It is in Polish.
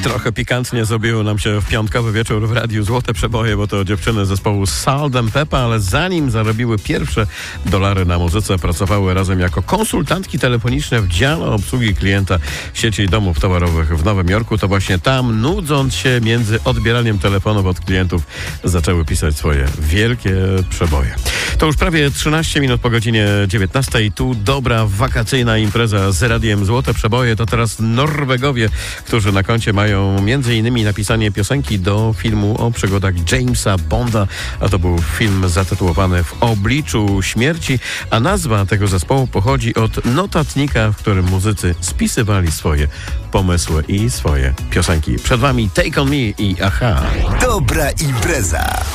Trochę pikantnie zrobiło nam się w piątkowy wieczór w radiu Złote Przeboje, bo to dziewczyny zespołu Salt & Pepper, ale zanim zarobiły pierwsze dolary na muzyce, pracowały razem jako konsultantki telefoniczne w dziale obsługi klienta sieci domów towarowych w Nowym Jorku. To właśnie tam, nudząc się między odbieraniem telefonów od klientów, zaczęły pisać swoje wielkie przeboje. To już prawie 13 minut po godzinie 19. Tu dobra wakacyjna impreza z radiem Złote Przeboje. To teraz Norwegowie, którzy na koncie mają m.in. napisanie piosenki do filmu o przygodach Jamesa Bonda, a to był film zatytułowany W obliczu śmierci, a nazwa tego zespołu pochodzi od notatnika, w którym muzycy spisywali swoje pomysły i swoje piosenki. Przed wami Take On Me i Aha. Dobra impreza.